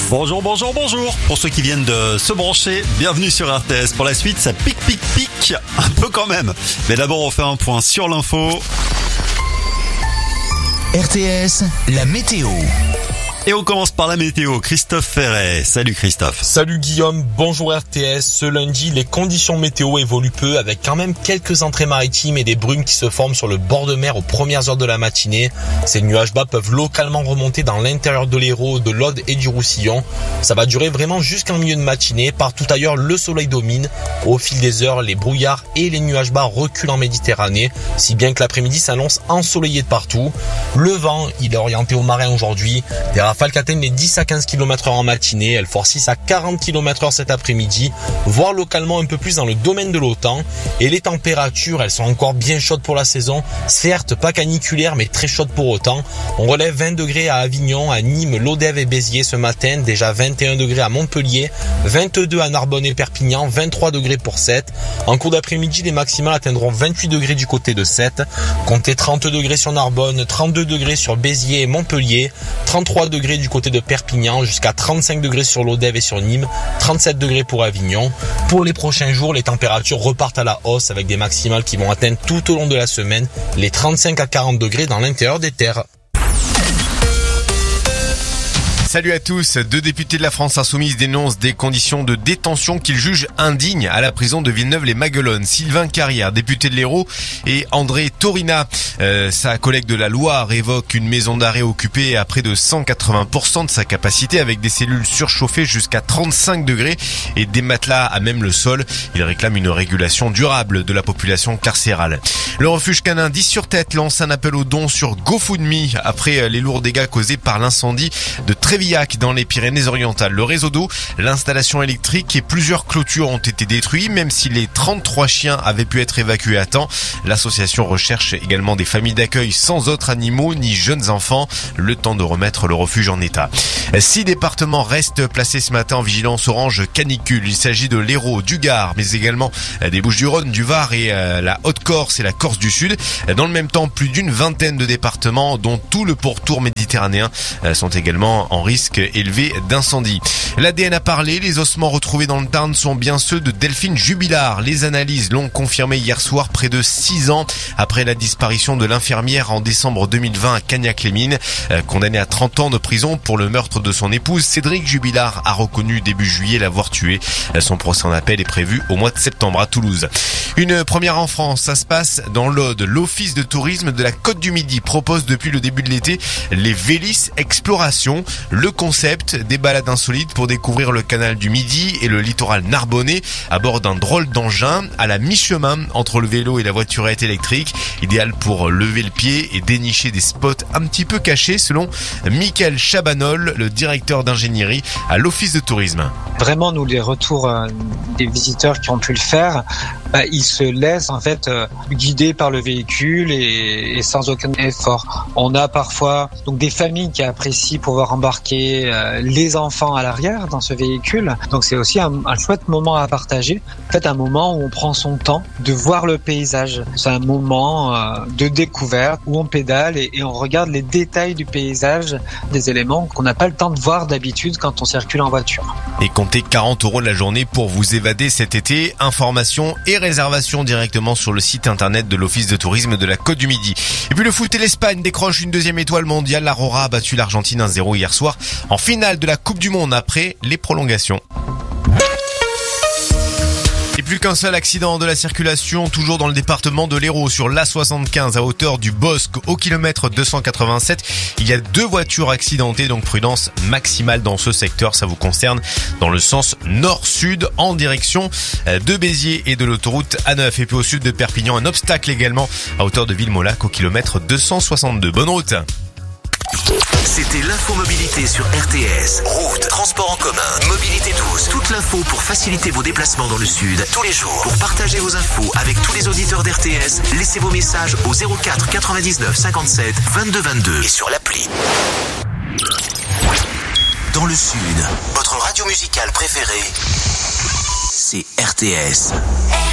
Bonjour. Pour ceux qui viennent de se brancher, bienvenue sur RTS. Pour la suite, ça pique un peu quand même. Mais d'abord, on fait un point sur l'info. RTS, la météo. Et on commence par la météo. Christophe Ferret. Salut Christophe. Salut Guillaume, bonjour RTS. Ce lundi, les conditions météo évoluent peu avec quand même quelques entrées maritimes et des brumes qui se forment sur le bord de mer aux premières heures de la matinée. Ces nuages bas peuvent localement remonter dans l'intérieur de l'Hérault, de l'Aude et du Roussillon. Ça va durer vraiment jusqu'en milieu de matinée. Partout ailleurs, le soleil domine. Au fil des heures, les brouillards et les nuages bas reculent en Méditerranée, si bien que l'après-midi s'annonce ensoleillé de partout. Le vent, il est orienté au marin aujourd'hui. Des rafales qui atteignent les 10 à 15 km/h en matinée, elles forcissent à 40 km/h cet après-midi, voire localement un peu plus dans le domaine de l'OTAN. Et les températures, elles sont encore bien chaudes pour la saison, certes pas caniculaires mais très chaudes pour autant. On relève 20 degrés à Avignon, à Nîmes, Lodève et Béziers ce matin, déjà 21 degrés à Montpellier, 22 à Narbonne et Perpignan, 23 degrés pour Sète. En cours d'après-midi, les maximales atteindront 28 degrés du côté de Sète, comptez 30 degrés sur Narbonne, 32 degrés sur Béziers et Montpellier, 33 degrés du côté de Perpignan, jusqu'à 35 degrés sur l'Odève et sur Nîmes, 37 degrés pour Avignon. Pour les prochains jours, les températures repartent à la hausse avec des maximales qui vont atteindre tout au long de la semaine les 35 à 40 degrés dans l'intérieur des terres. Salut à tous. 2 députés de la France Insoumise dénoncent des conditions de détention qu'ils jugent indignes à la prison de Villeneuve-les-Maguelones. Sylvain Carrière, député de l'Hérault, et André Torina, sa collègue de la Loire, évoque une maison d'arrêt occupée à près de 180% de sa capacité avec des cellules surchauffées jusqu'à 35 degrés et des matelas à même le sol. Ils réclament une régulation durable de la population carcérale. Le refuge canin 10 sur Tête lance un appel aux dons sur GoFundMe après les lourds dégâts causés par l'incendie de Trévillac dans les Pyrénées-Orientales. Le réseau d'eau, l'installation électrique et plusieurs clôtures ont été détruits, même si les 33 chiens avaient pu être évacués à temps. L'association recherche également des familles d'accueil sans autres animaux ni jeunes enfants, le temps de remettre le refuge en état. 6 départements restent placés ce matin en vigilance orange canicule. Il s'agit de l'Hérault, du Gard, mais également des Bouches-du-Rhône, du Var et la Haute-Corse et la Corse du Sud. Dans le même temps, plus d'une vingtaine de départements, dont tout le pourtour méditerranéen, sont également en risque élevé d'incendie. L'ADN a parlé, les ossements retrouvés dans le Tarn sont bien ceux de Delphine Jubilard. Les analyses l'ont confirmé hier soir, près de 6 ans après la disparition de l'infirmière en décembre 2020 à Cagnac-les-Mines. Condamné à 30 ans de prison pour le meurtre de son épouse, Cédric Jubilard a reconnu début juillet l'avoir tué. Son procès en appel est prévu au mois de septembre à Toulouse. Une première en France, ça se passe dans l'Aude. L'Office de tourisme de la Côte du Midi propose depuis le début de l'été les Vélis Exploration. Le concept, des balades insolites pour découvrir le canal du Midi et le littoral narbonnais à bord d'un drôle d'engin à la mi-chemin entre le vélo et la voiturette électrique, idéal pour lever le pied et dénicher des spots un petit peu cachés selon Mickaël Chabanol, le directeur d'ingénierie à l'Office de tourisme. Vraiment, nous, les retours des visiteurs qui ont pu le faire, ils se laissent en fait guider par le véhicule et sans aucun effort. On a parfois donc des familles qui apprécient pouvoir embarquer les enfants à l'arrière dans ce véhicule. Donc c'est aussi un chouette moment à partager. En fait, un moment où on prend son temps de voir le paysage. C'est un moment de découverte où on pédale et on regarde les détails du paysage, des éléments qu'on n'a pas le temps de voir d'habitude quand on circule en voiture. Et comptez 40 € la journée pour vous évader cet été. Informations et réservations directement sur le site internet de l'Office de tourisme de la Côte du Midi. Et puis le foot et l'Espagne décrochent une 2e étoile mondiale. La Rora a battu l'Argentine 1-0 hier soir en finale de la Coupe du Monde après les prolongations. Et plus qu'un seul accident de la circulation, toujours dans le département de l'Hérault, sur l'A75 à hauteur du Bosc au kilomètre 287. Il y a 2 voitures accidentées, donc prudence maximale dans ce secteur. Ça vous concerne dans le sens nord-sud en direction de Béziers et de l'autoroute A9. Et puis au sud de Perpignan, un obstacle également à hauteur de Villemolac au kilomètre 262. Bonne route. C'était l'infomobilité sur RTS. Route, transport en commun, mobilité douce. Toute l'info pour faciliter vos déplacements dans le sud tous les jours. Pour partager vos infos avec tous les auditeurs d'RTS, laissez vos messages au 04 99 57 22 22 et sur l'appli. Dans le sud, votre radio musicale préférée, c'est RTS.